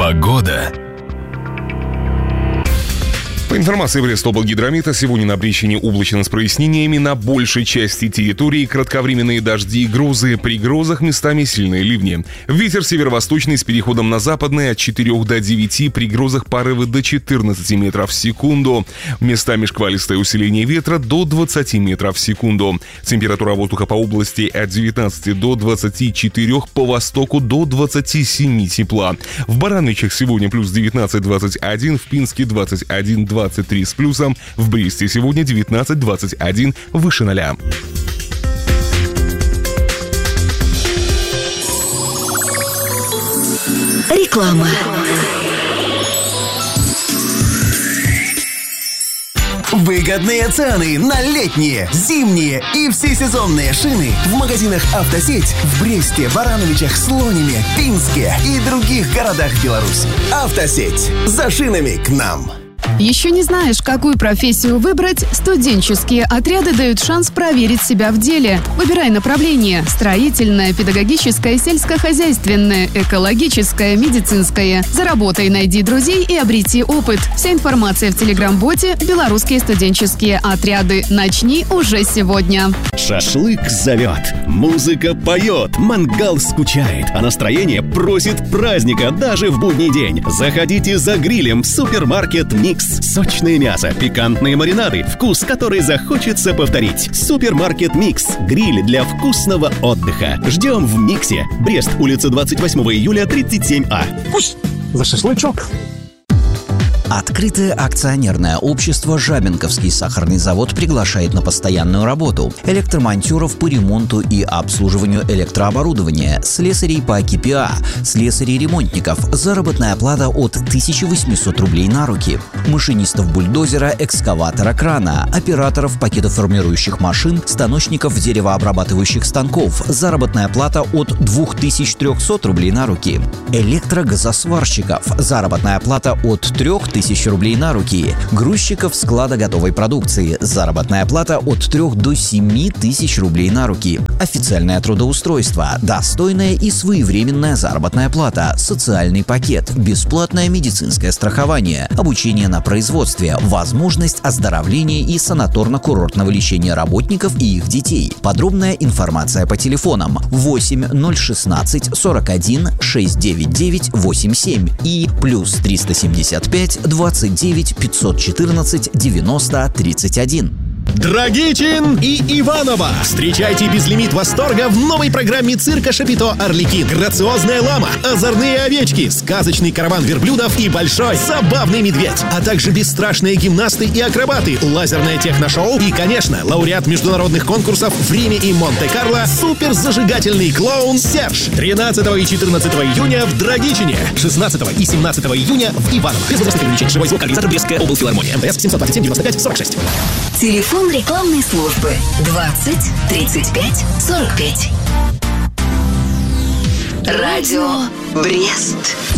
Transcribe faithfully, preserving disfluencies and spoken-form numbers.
Погода. По информации Брест-Облгидромета, сегодня на Брещине облачно с прояснениями, на большей части территории кратковременные дожди и грозы, при грозах местами сильные ливни. Ветер северо-восточный с переходом на западный от четырёх до девяти, при грозах порывы до четырнадцати метров в секунду. Местами шквалистое усиление ветра до двадцати метров в секунду. Температура воздуха по области от девятнадцати до двадцати четырёх, по востоку до двадцати семи тепла. В Барановичах сегодня плюс девятнадцать двадцать один, в Пинске двадцать один двадцать три с плюсом, в Бресте сегодня девятнадцать двадцать один, выше ноля. Реклама. Выгодные цены на летние, зимние и всесезонные шины в магазинах «Автосеть» в Бресте, Барановичах, Слониме, Пинске и других городах Беларуси. «Автосеть». За шинами к нам. Еще не знаешь, какую профессию выбрать? Студенческие отряды дают шанс проверить себя в деле. Выбирай направление: строительное, педагогическое, сельскохозяйственное, экологическое, медицинское. Заработай, найди друзей и обрети опыт. Вся информация в телеграм-боте «Белорусские студенческие отряды». Начни уже сегодня. Шашлык зовет, музыка поет, мангал скучает, а настроение просит праздника даже в будний день. Заходите за грилем в супермаркет «Микс». Сочное мясо, пикантные маринады, вкус, который захочется повторить. Супермаркет «Микс». Гриль для вкусного отдыха. Ждем в «Миксе». Брест, улица двадцать восьмого июля, тридцать семь А. Пусть за шашлычок. Открытое акционерное общество «Жабинковский сахарный завод» приглашает на постоянную работу электромонтеров по ремонту и обслуживанию электрооборудования, слесарей по КПА, слесарей-ремонтников, заработная плата от тысячи восьмисот рублей на руки, машинистов бульдозера, экскаватора, крана, операторов пакетоформирующих машин, станочников деревообрабатывающих станков, заработная плата от двух тысяч трехсот рублей на руки, электрогазосварщиков, заработная плата от трёх тысяч рублей на руки, грузчиков склада готовой продукции, заработная плата от трёх до семи тысяч рублей на руки, официальное трудоустройство, достойная и своевременная заработная плата, социальный пакет, бесплатное медицинское страхование, обучение на производстве, возможность оздоровления и санаторно-курортного лечения работников и их детей. Подробная информация по телефонам восемь ноль шестнадцать сорок один шестьсот девяносто девять восемьдесят семь и плюс триста семьдесят пять двадцать девять пятьсот четырнадцать девяносто тридцать один. Драгичин и Иванова. Встречайте безлимит восторга в новой программе цирка Шапито «Арлекин». Грациозная лама, озорные овечки, сказочный караван верблюдов и большой забавный медведь. А также бесстрашные гимнасты и акробаты, лазерное техношоу и, конечно, лауреат международных конкурсов в Риме и Монте-Карло суперзажигательный клоун Серж. тринадцатого и четырнадцатого июня в Драгичине. шестнадцатого и семнадцатого июня в Иваново. Без возрастных ограничений. Живой звук. Организатор Брестская облфилармония. МТС семьсот двадцать семь девяносто пять сорок шесть. Телефон рекламной службы двадцать тридцать пять сорок пять. Радио Брест.